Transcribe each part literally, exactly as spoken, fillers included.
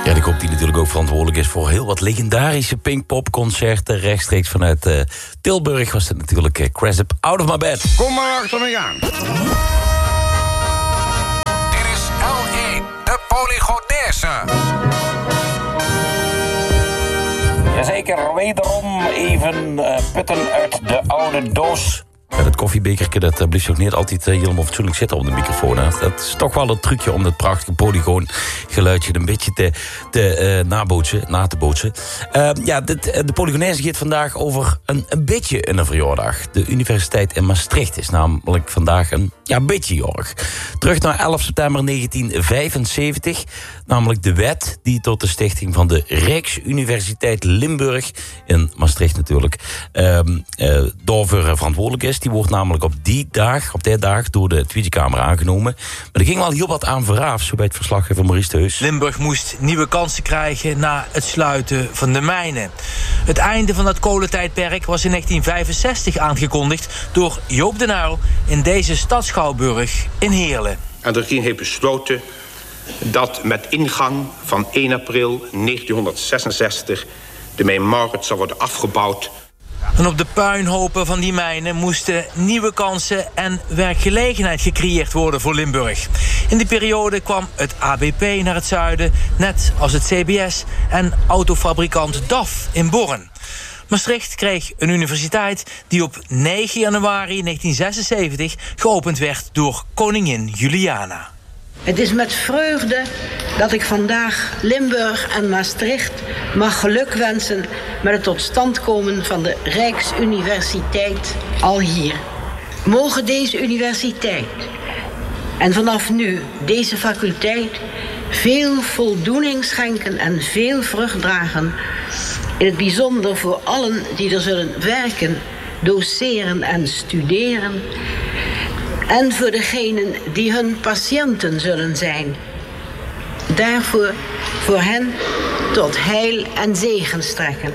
Ja, de groep die natuurlijk ook verantwoordelijk is voor heel wat legendarische Pinkpop-concerten. Rechtstreeks vanuit uh, Tilburg was het natuurlijk uh, Cresip, Out of My Bed. Kom maar achter me aan. Dit is L één, de Polygonaise. Jazeker, wederom even uh, putten uit de oude doos. Ja, dat koffiebekertje, dat uh, blijft nog niet altijd uh, helemaal fatsoenlijk zitten op de microfoon. Hè. Dat is toch wel het trucje om dat prachtige polygoon geluidje een beetje te, te uh, nabootsen, na te bootsen. Uh, ja, dit, de Polygonaise gaat vandaag over een, een beetje een verjaardag. De Universiteit in Maastricht is namelijk vandaag een ja, beetje jarig. Terug naar elf september negentien vijfenzeventig. Namelijk de wet die tot de stichting van de Rijksuniversiteit Limburg in Maastricht natuurlijk uh, uh, daarvoor verantwoordelijk is. Die wordt namelijk op die dag, op die dag door de Tweede Kamer aangenomen. Maar er ging wel heel wat aan vooraf, zo bij het verslaggever Maurice Teus. Limburg moest nieuwe kansen krijgen na het sluiten van de mijnen. Het einde van dat kolentijdperk was in negentien vijfenzestig aangekondigd door Joop den Uyl in deze stadsschouwburg in Heerlen. En de regering heeft besloten dat met ingang van één april negentienhonderdzesenzestig de mijn Maurits zou worden afgebouwd. En op de puinhopen van die mijnen moesten nieuwe kansen en werkgelegenheid gecreëerd worden voor Limburg. In die periode kwam het A B P naar het zuiden, net als het C B S en autofabrikant D A F in Born. Maastricht kreeg een universiteit die op negen januari negentien zesenzeventig geopend werd door koningin Juliana. Het is met vreugde dat ik vandaag Limburg en Maastricht mag gelukwensen met het tot stand komen van de Rijksuniversiteit Alhier. Mogen deze universiteit en vanaf nu deze faculteit veel voldoening schenken en veel vrucht dragen, in het bijzonder voor allen die er zullen werken, doseren en studeren, en voor degenen die hun patiënten zullen zijn. Daarvoor voor hen tot heil en zegen strekken.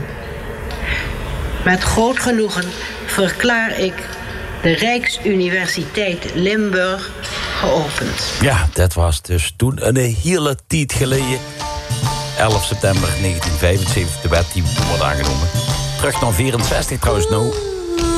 Met groot genoegen verklaar ik de Rijksuniversiteit Limburg geopend. Ja, dat was dus toen een hele tijd geleden. elf september negentien vijfenzeventig, de wet die wordt aangenomen. Terug naar vierenzestig trouwens nou.